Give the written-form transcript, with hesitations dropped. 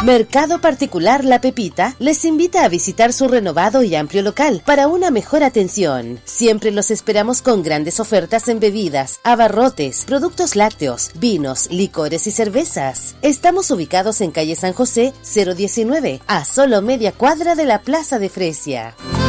Mercado Particular La Pepita les invita a visitar su renovado y amplio local para una mejor atención. Siempre los esperamos con grandes ofertas en bebidas, abarrotes, productos lácteos, vinos, licores y cervezas. Estamos ubicados en calle San José 019, a solo media cuadra de la Plaza de Fresia.